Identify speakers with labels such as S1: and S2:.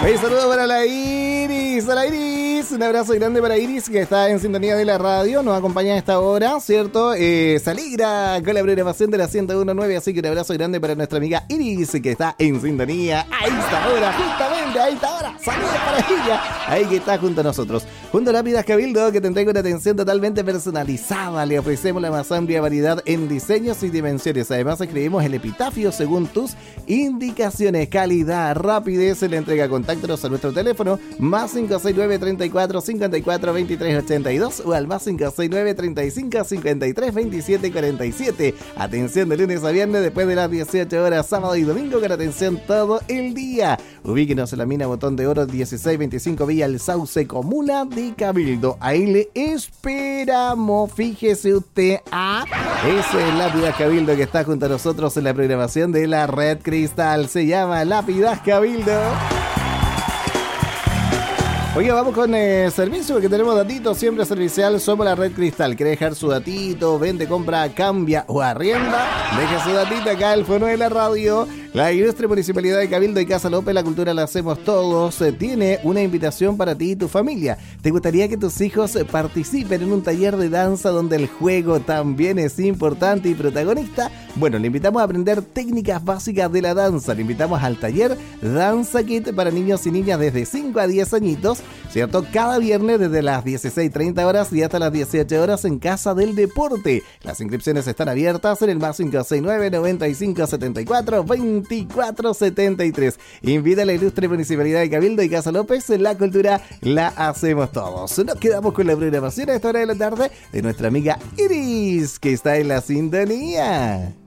S1: Un saludo para la Iris. Hola Iris. Un abrazo grande para Iris, que está en sintonía de la radio. Nos acompaña a esta hora, ¿cierto? Se alegra con la programación de la 101.9. Así que un abrazo grande para nuestra amiga Iris, que está en sintonía a esta hora, justamente a esta hora. Saludos para ella. Ahí que está junto a nosotros. Junto a Lápidas Cabildo, que te entrega una atención totalmente personalizada. Le ofrecemos la más amplia variedad en diseños y dimensiones. Además, escribimos el epitafio según tus indicaciones. Calidad, rapidez en la entrega. Contáctanos a nuestro teléfono más 569 34 54 23 82 o al más 569 35 53 27 47. Atención de lunes a viernes después de las 18 horas, sábado y domingo, con atención todo el día. Ubíquenos en la mina Botón de Oro 1625 Villa El Sauce, comuna de Cabildo. Ahí le esperamos. Fíjese usted. Ese es Lápidas Cabildo, que está junto a nosotros en la programación de la Red Cristal. Se llama Lápidas Cabildo. Oye, vamos con servicio, porque tenemos datitos siempre servicial. Somos la Red Cristal. ¿Quiere dejar su datito? Vende, compra, cambia o arrienda. Deje su datito acá, el fono de la radio. La ilustre Municipalidad de Cabildo y Casa López, la cultura la hacemos todos. Tiene una invitación para ti y tu familia. ¿Te gustaría que tus hijos participen en un taller de danza donde el juego también es importante y protagonista? Bueno, le invitamos a aprender técnicas básicas de la danza. Le invitamos al taller Danza Kit para niños y niñas desde 5 a 10 añitos, ¿cierto? Cada viernes desde las 16:30 horas y hasta las 18 horas en Casa del Deporte. Las inscripciones están abiertas en el más 569 95 74 24 73. Invita a la ilustre Municipalidad de Cabildo y Casa López. La cultura la hacemos todos. Nos quedamos con la programación a esta hora de la tarde de nuestra amiga Iris, que está en la sintonía.